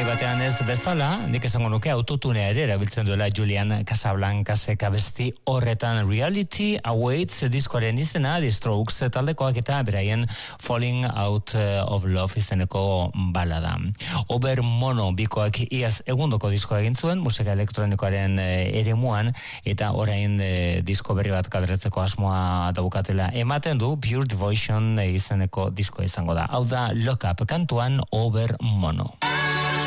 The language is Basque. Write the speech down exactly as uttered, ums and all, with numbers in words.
batean ez bezala, nik esango nuke autotunea ere erabiltzen duela Julian Casablancasek abesti horretan. Reality Awaits diskoaren izena, The Strokes taldekoak eta beraien Falling Out of Love izeneko balada. Ober Mono bikoak iaz egundoko diskoa egin zuen, musika elektronikoaren eremuan, eta orain disko berri bat kadretzeko asmoa daukatela ematen du. Pure Devotion izeneko disko izango da. Hau da Lock Up kantuan Ober Mono.